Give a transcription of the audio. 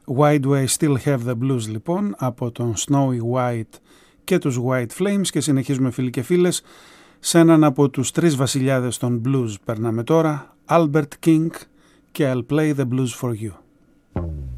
Why Do I Still Have the Blues λοιπόν από τον Snowy White και τους White Flames, και συνεχίζουμε φίλοι και φίλες σε έναν από τους τρεις βασιλιάδες των blues. Περνάμε τώρα Albert King και I'll Play the Blues for You.